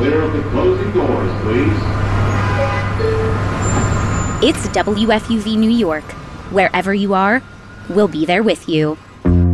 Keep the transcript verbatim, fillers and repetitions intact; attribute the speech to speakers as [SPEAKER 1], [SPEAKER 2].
[SPEAKER 1] clear of the closing doors, please.
[SPEAKER 2] It's W F U V New York. Wherever you are, we'll be there with you.